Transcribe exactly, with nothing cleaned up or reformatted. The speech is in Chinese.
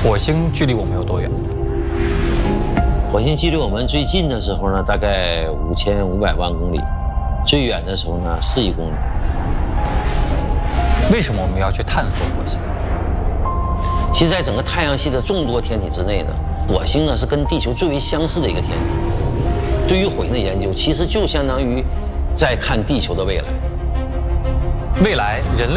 火星距离我们有多远？ 火星距离我们最近的时候呢，大概五千五百万公里；最远的时候呢，四亿公里。 为什么我们要去探索火星？ 其实，在整个太阳系的众多天体之内呢，火星呢是跟地球最为相似的一个天体。对于火星的研究，其实就相当于在看地球的未来。 未来人类。